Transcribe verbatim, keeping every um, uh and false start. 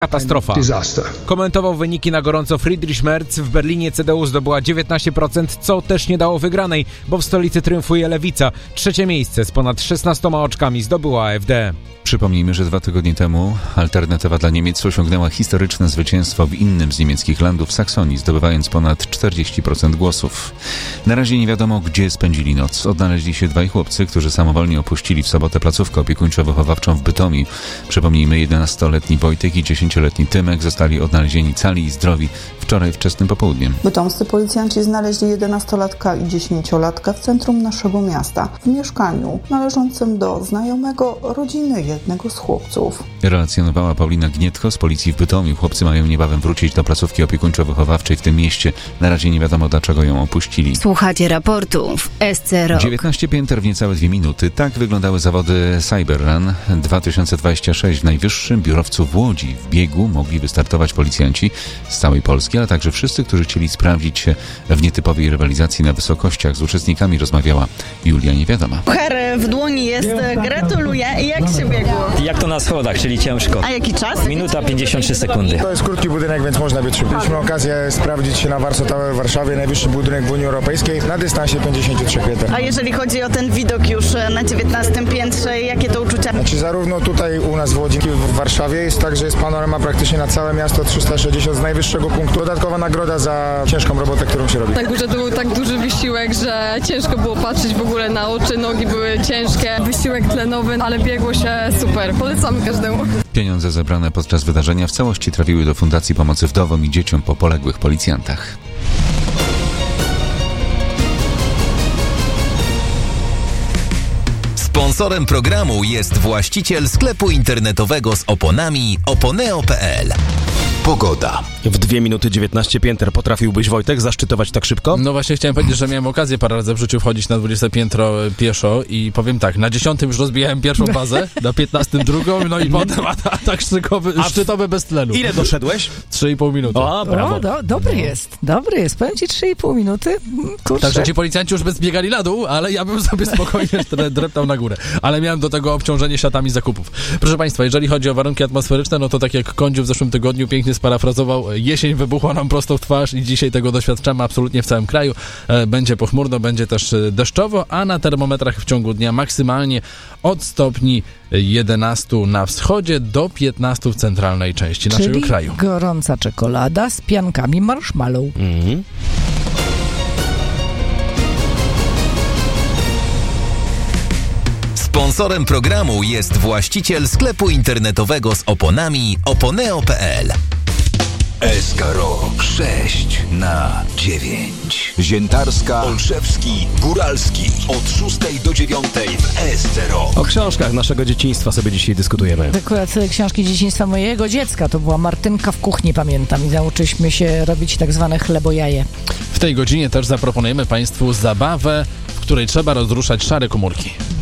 Katastrofa. Komentował wyniki na gorąco Friedrich Merz. W Berlinie C D U zdobyła dziewiętnaście procent, co też nie dało wygranej, bo w stolicy triumfuje lewica. Trzecie miejsce z ponad szesnastoma oczkami zdobyła A F D. Przypomnijmy, że dwa tygodnie temu Alternatywa dla Niemiec osiągnęła historyczne zwycięstwo w innym z niemieckich landów, Saksonii, zdobywając ponad czterdzieści procent głosów. Na razie nie wiadomo, gdzie spędzili noc. Odnaleźli się dwaj chłopcy, którzy samowolnie opuścili w sobotę placówkę opiekuńczo-wychowawczą w Bytomiu. Przypomnijmy, jedenastoletni Wojtek i dziesięcioletni Tymek zostali odnalezieni cali i zdrowi wczoraj wczesnym popołudniem. Bytomscy policjanci znaleźli jedenastolatka i dziesięciolatka w centrum naszego miasta, w mieszkaniu należącym do znajomego rodziny jednego z chłopców. Relacjonowała Paulina Gnietko z policji w Bytomiu. Chłopcy mają niebawem wrócić do placówki opiekuńczo-wychowawczej w tym mieście. Na razie nie wiadomo, dlaczego ją opuścili. Słuchacie raportów S C Rock. dziewiętnaście pięter w niecałe dwie minuty. Tak wyglądały zawody Cyberrun dwa tysiące dwadzieścia sześć. W najwyższym biurowcu w Łodzi w biegu mogli wystartować policjanci z całej Polski, ale także wszyscy, którzy chcieli sprawdzić się w nietypowej rywalizacji na wysokościach. Z uczestnikami rozmawiała Julia Niewiadoma. Puchar w dłoni jest. Gratuluję. Jak się biegło? Jak to na schodach, czyli ciężko. A jaki czas? Minuta pięćdziesiąt trzy sekundy. To jest krótki budynek, więc można być szybko. Mieliśmy okazję sprawdzić się na Warsaw Tower w Warszawie, najwyższy budynek w Unii Europejskiej, na dystansie pięćdziesiąt trzy metrów. A jeżeli chodzi o ten widok już na dziewiętnastym piętrze, jakie to uczucia? Znaczy zarówno tutaj u nas w Łodzi, jak i w Warszawie jest tak, że jest panorama praktycznie na całe miasto trzysta sześćdziesiąt z najwyższego punktu. Dodatkowa nagroda za ciężką robotę, którą się robi. Na górze to był tak duży wysiłek, że ciężko było patrzeć w ogóle na oczy, nogi były ciężkie, wysiłek tlenowy, ale biegło się super. Polecamy każdemu. Pieniądze zebrane podczas wydarzenia w całości trafiły do Fundacji Pomocy Wdowom i Dzieciom po poległych policjantach. Sponsorem programu jest właściciel sklepu internetowego z oponami oponeo kropka p l. Pogoda. W dwie minuty dziewiętnaście pięter potrafiłbyś, Wojtek, zaszczytować tak szybko? No właśnie chciałem powiedzieć, że miałem okazję parę razy w życiu wchodzić na dwudzieste piętro pieszo i powiem tak, na dziesiątym już rozbijałem pierwszą bazę, na piętnastym drugą, no i potem atak szczykowy, szczytowy bez tlenu. Ile doszedłeś? Trzy i pół minuty. O, brawo. O, do, dobry no. jest, dobry jest. Powiem ci trzy i pół minuty. Kurczę. Także ci policjanci już by zbiegali na dół, ale ja bym sobie spokojnie dreptał na górę. Ale miałem do tego obciążenie siatami zakupów. Proszę Państwa, jeżeli chodzi o warunki atmosferyczne, no to tak jak Kądziu w zeszłym tygodniu pięknie sparafrazował, jesień wybuchła nam prosto w twarz i dzisiaj tego doświadczamy absolutnie w całym kraju. Będzie pochmurno, będzie też deszczowo, a na termometrach w ciągu dnia maksymalnie od stopni jedenastu na wschodzie do piętnastu w centralnej części Czyli naszego kraju. Gorąca czekolada z piankami marshmallow. Mhm. Sponsorem programu jest właściciel sklepu internetowego z oponami oponeo kropka p l. S K Rock sześć na dziewięć. Ziętarska, Olszewski, Góralski. Od szóstej do dziewiątej w S C Rock. O książkach naszego dzieciństwa sobie dzisiaj dyskutujemy. Akurat książki dzieciństwa mojego dziecka to była Martynka w kuchni, pamiętam. I nauczyliśmy się robić tak zwane chlebojaje. W tej godzinie też zaproponujemy Państwu zabawę, w której trzeba rozruszać szare komórki.